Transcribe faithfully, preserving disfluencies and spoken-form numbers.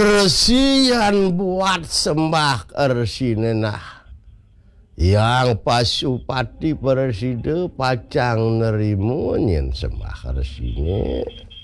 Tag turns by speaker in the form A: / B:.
A: Resian buat sembah ersinenah yang pasupati preside pacang nerimu nyen sembah ersine